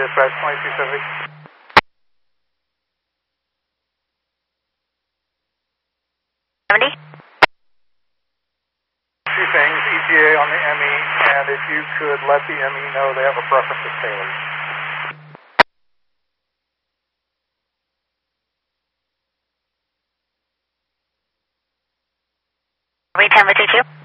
dispatch 2270. Two things, ETA on the ME, and if you could let the ME know they have a preference of Taylor's. Read 10 with you.